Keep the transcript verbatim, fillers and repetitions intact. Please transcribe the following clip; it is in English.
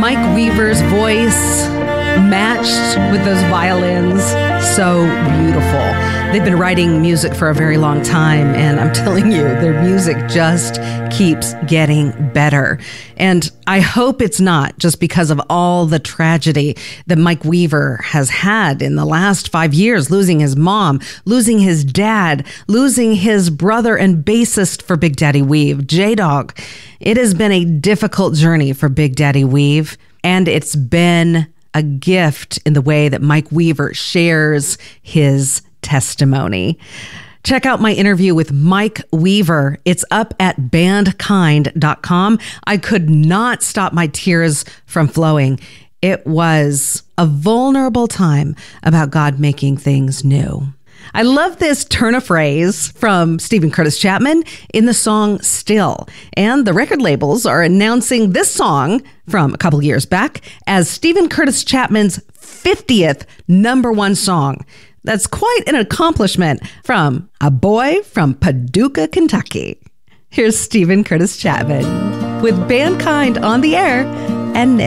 Mike Weaver's voice matched with those violins, so beautiful. They've been writing music for a very long time, and I'm telling you, their music just keeps getting better. And I hope it's not just because of all the tragedy that Mike Weaver has had in the last five years, losing his mom, losing his dad, losing his brother and bassist for Big Daddy Weave, J-Dog. It has been a difficult journey for Big Daddy Weave, and it's been a gift in the way that Mike Weaver shares his testimony. Check out my interview with Mike Weaver. It's up at bandkind dot com. I could not stop my tears from flowing. It was a vulnerable time about God making things new. I love this turn of phrase from Steven Curtis Chapman in the song Still. And the record labels are announcing this song from a couple years back as Steven Curtis Chapman's fiftieth number one song. That's quite an accomplishment from a boy from Paducah, Kentucky. Here's Steven Curtis Chapman with Bandkind on the air and